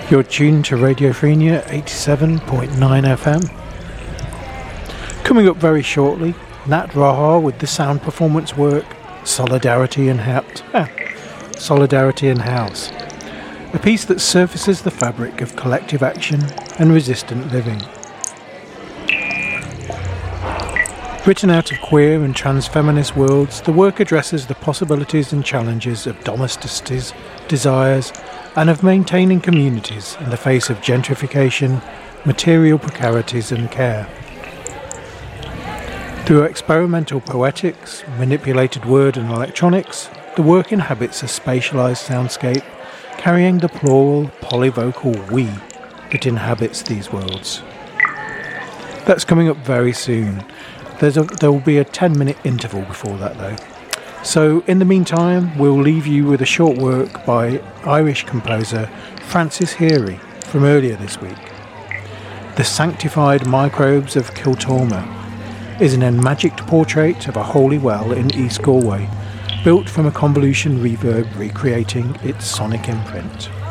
You're tuned to Radio Frenia 87.9 FM. Coming up very shortly, Nat Raha with the sound performance work Solidarity in House, a piece that surfaces the fabric of collective action and resistant living. Written out of queer and trans feminist worlds, the work addresses the possibilities and challenges of domesticities, desires, and of maintaining communities in the face of gentrification, material precarities and care. Through experimental poetics, manipulated word and electronics, the work inhabits a spatialised soundscape carrying the plural polyvocal we that inhabits these worlds. That's coming up very soon. There will be a 10-minute interval before that though. So in the meantime, we'll leave you with a short work by Irish composer Francis Heary from earlier this week. The Sanctified Microbes of Kiltormer is an enmagicked portrait of a holy well in East Galway, built from a convolution reverb recreating its sonic imprint.